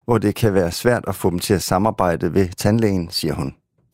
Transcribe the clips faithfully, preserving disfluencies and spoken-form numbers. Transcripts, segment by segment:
hvor det kan være svært at få dem til at samarbejde ved tandlægen, siger hun.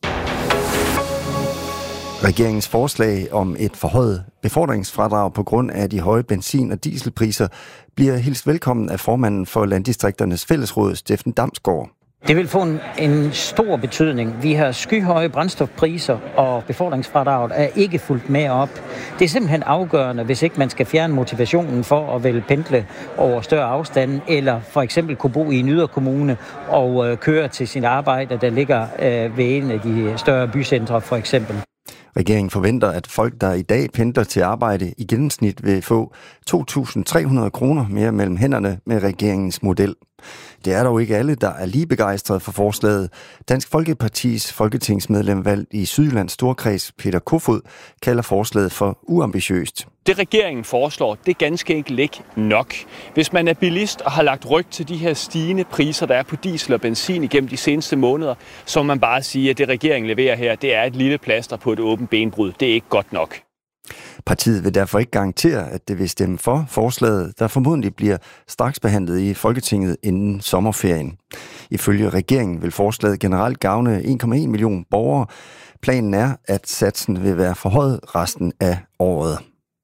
Regeringens forslag om et forhøjet befordringsfradrag på grund af de høje benzin- og dieselpriser bliver hilst velkommen af formanden for Landdistrikternes Fællesråd, Steffen Damsgaard. Det vil få en, en stor betydning. Vi har skyhøje brændstofpriser, og befordringsfradraget er ikke fulgt med op. Det er simpelthen afgørende, hvis ikke man skal fjerne motivationen for at vælge pendle over større afstande, eller for eksempel kunne bo i en yderkommune og øh, køre til sin arbejde, der ligger øh, ved en af de større bycentre for eksempel. Regeringen forventer, at folk, der i dag pendler til arbejde, i gennemsnit vil få to tusind tre hundrede kroner mere mellem hænderne med regeringens model. Det er dog ikke alle, der er lige begejstrede for forslaget. Dansk Folkepartis folketingsmedlem valgt i Sydjyllands Storkreds, Peter Kofod, kalder forslaget for uambitiøst. Det regeringen foreslår, det er ganske enkelt ikke nok. Hvis man er bilist og har lagt ryg til de her stigende priser, der er på diesel og benzin igennem de seneste måneder, så må man bare sige, at det regeringen leverer her, det er et lille plaster på et åbent benbrud. Det er ikke godt nok. Partiet vil derfor ikke garantere, at det vil stemme for forslaget, der formodentlig bliver straks behandlet i Folketinget inden sommerferien. Ifølge regeringen vil forslaget generelt gavne en komma en million borgere. Planen er, at satsen vil være forhøjet resten af året.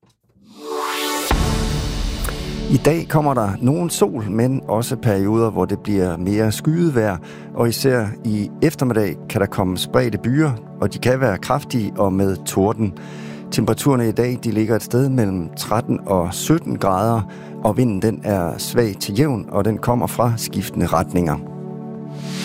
I dag kommer der nogen sol, men også perioder, hvor det bliver mere skyet vejr, og især i eftermiddag kan der komme spredte byer, og de kan være kraftige og med torden. Temperaturerne i dag de ligger et sted mellem tretten og sytten grader, og vinden den er svag til jævn, og den kommer fra skiftende retninger.